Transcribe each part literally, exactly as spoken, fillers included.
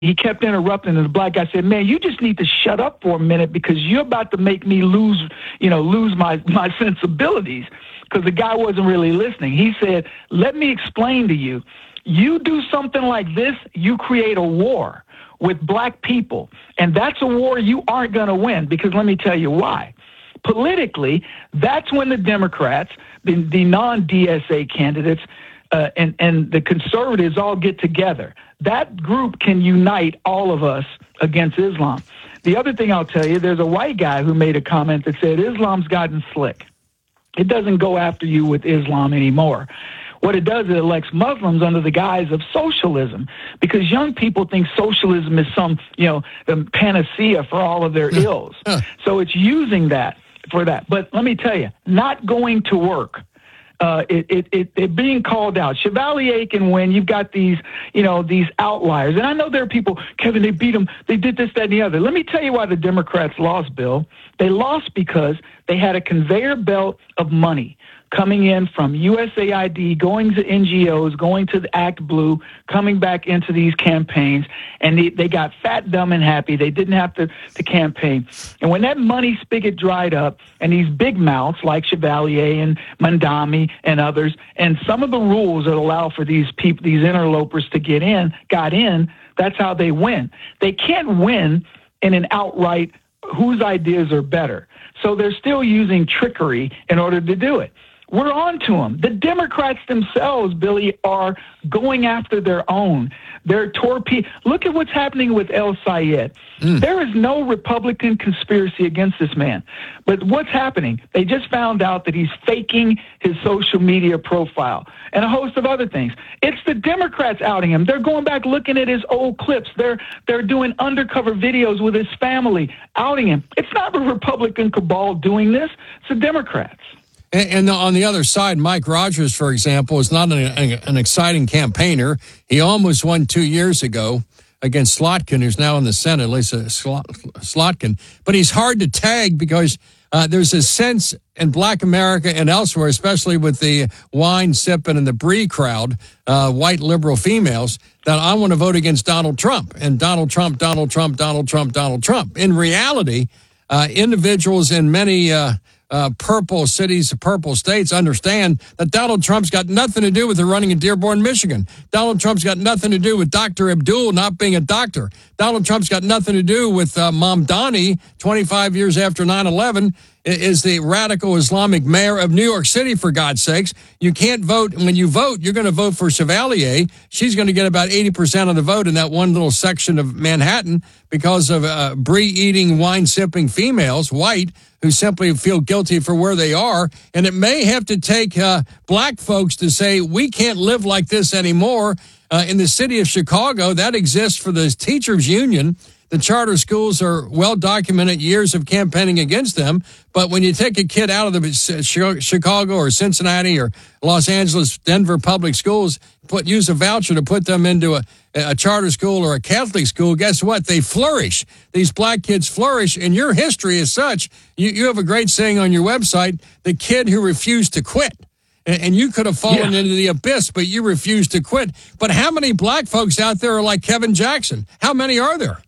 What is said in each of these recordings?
he kept interrupting, and the black guy said, man, you just need to shut up for a minute because you're about to make me lose, you know, lose my, my sensibilities, because the guy wasn't really listening. He said, let me explain to you. You do something like this, you create a war with black people, and that's a war you aren't going to win, because let me tell you why. Politically, that's when the Democrats, the, the non-D S A candidates, uh, and, and the conservatives all get together. That group can unite all of us against Islam. The other thing I'll tell you, there's a white guy who made a comment that said Islam's gotten slick. It doesn't go after you with Islam anymore. What it does, it elects Muslims under the guise of socialism, because young people think socialism is some, you know, the panacea for all of their ills. So it's using that for that. But let me tell you, not going to work. Uh, it, it, it, it being called out. Chevalier can win. You've got these, you know, these outliers. And I know there are people, Kevin, they beat them. They did this, that, and the other. Let me tell you why the Democrats lost, Bill. They lost because they had a conveyor belt of money coming in from U S A I D, going to N G Os, going to the Act Blue, coming back into these campaigns, and they, they got fat, dumb, and happy. They didn't have to, to campaign. And when that money spigot dried up, and these big mouths like Chevalier and Mandami and others, and some of the rules that allow for these people, these interlopers to get in, got in, that's how they win. They can't win in an outright whose ideas are better. So they're still using trickery in order to do it. We're on to them. The Democrats themselves, Billy, are going after their own. They're torpedo. Look at what's happening with El Sayed. Mm. There is no Republican conspiracy against this man. But what's happening? They just found out that he's faking his social media profile and a host of other things. It's the Democrats outing him. They're going back looking at his old clips. They're they're doing undercover videos with his family, outing him. It's not the Republican cabal doing this. It's the Democrats. And, and on the other side, Mike Rogers, for example, is not an, an exciting campaigner. He almost won two years ago against Slotkin, who's now in the Senate, Lisa Slotkin. But he's hard to tag because uh, there's a sense in Black America and elsewhere, especially with the wine sipping and the brie crowd, uh, white liberal females, that I want to vote against Donald Trump. And Donald Trump, Donald Trump, Donald Trump, Donald Trump. In reality, uh, individuals in many uh, Uh, purple cities, purple states understand that Donald Trump's got nothing to do with the running in Dearborn, Michigan. Donald Trump's got nothing to do with Doctor Abdul not being a doctor. Donald Trump's got nothing to do with uh, Mamdani, twenty-five years after nine eleven, is the radical Islamic mayor of New York City, for God's sakes. You can't vote. When you vote, you're going to vote for Chevalier. She's going to get about eighty percent of the vote in that one little section of Manhattan because of uh, brie-eating, wine-sipping females, white, who simply feel guilty for where they are. And it may have to take uh, black folks to say, we can't live like this anymore. Uh, in the city of Chicago, that exists for the teachers union. The charter schools are well-documented years of campaigning against them. But when you take a kid out of the Chicago or Cincinnati or Los Angeles, Denver public schools, put use a voucher to put them into a, a charter school or a Catholic school, guess what? They flourish. These black kids flourish. And your history is such, you, you have a great saying on your website, the kid who refused to quit. And, and you could have fallen yeah. into the abyss, but you refused to quit. But how many black folks out there are like Kevin Jackson? How many are there?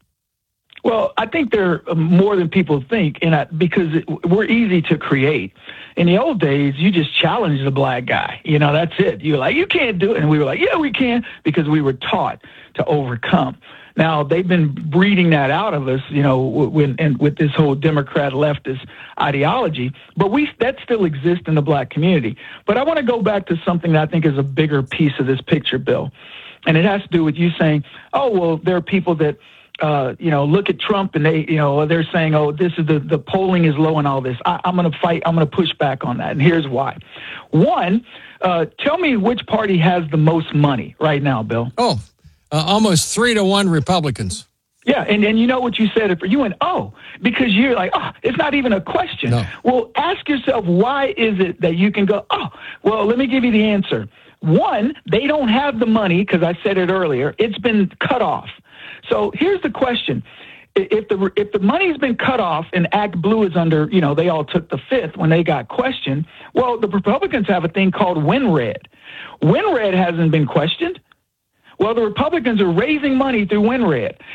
Well, I think there are more than people think, and I, because it, we're easy to create. In the old days, you just challenged the black guy. You know, that's it. You're like, you can't do it. And we were like, yeah, we can, because we were taught to overcome. Now, they've been breeding that out of us, you know, when, and with this whole Democrat leftist ideology. But we that still exists in the black community. But I want to go back to something that I think is a bigger piece of this picture, Bill. And it has to do with you saying, oh, well, there are people that, Uh, you know, look at Trump and they, you know, they're saying, oh, this is the, the polling is low and all this. I, I'm going to fight. I'm going to push back on that. And here's why. One, uh, tell me which party has the most money right now, Bill? Oh, uh, almost three to one Republicans. Yeah. And, and you know what you said? You went, oh, because you're like, oh, it's not even a question. No. Well, ask yourself, why is it that you can go, oh, well, let me give you the answer. One, they don't have the money because I said it earlier. It's been cut off. So here's the question. If the if the money's been cut off and Act Blue is under, you know, they all took the fifth when they got questioned, well, the Republicans have a thing called WinRed. WinRed hasn't been questioned. Well, the Republicans are raising money through WinRed.